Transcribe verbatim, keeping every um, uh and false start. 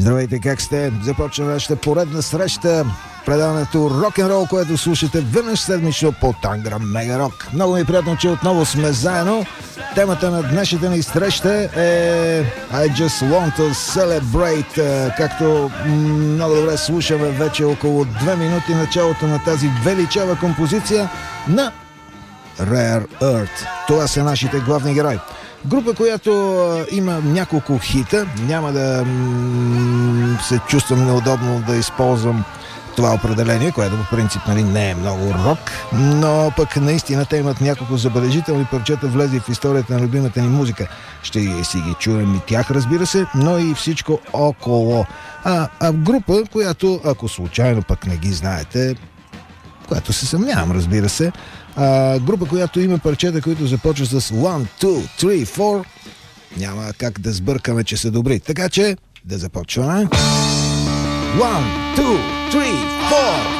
Здравейте, как сте? Започва нашата поредна среща. Предаването рок-н-рол, което слушате веднъж седмично по Танграм Мега Рок. Много ми е приятно, че отново сме заедно. Темата на днешната ни среща е I Just Want to Celebrate. Както много добре слушаме вече около две минути началото на тази величава композиция на Rare Earth. Това са нашите главни герои. Група, която има няколко хита. Няма да м- се чувствам неудобно да използвам това определение, което по принцип нали, не е много рок, но пък наистина те имат няколко забележителни парчета, влезли в историята на любимата ни музика. Ще си ги чуем и тях, разбира се, но и всичко около. А, а група, която, ако случайно пък не ги знаете, която се съмнявам, разбира се, а, група, която има парчета, които започват с one, two, three, four, няма как да сбъркаме, че са добри. Така че, да започваме. one, two, three, four